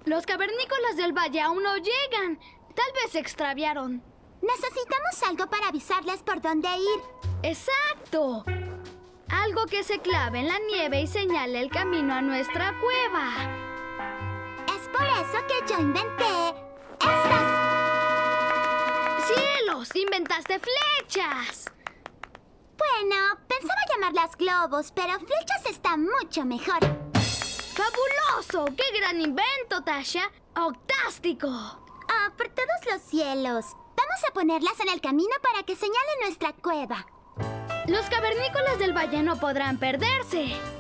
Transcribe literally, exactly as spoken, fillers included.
Los cavernícolas del valle aún no llegan. Tal vez se extraviaron. Necesitamos algo para avisarles por dónde ir. ¡Exacto! Algo que se clave en la nieve y señale el camino a nuestra cueva. Es por eso que yo inventé estas. ¡Cielos! ¡Inventaste flechas! Bueno, pensaba llamarlas globos, pero flechas está mucho mejor. ¡Fabuloso! ¡Qué gran invento, Tasha! ¡Octástico! Ah, por todos los cielos. Vamos a ponerlas en el camino para que señalen nuestra cueva. Los cavernícolas del valle no podrán perderse.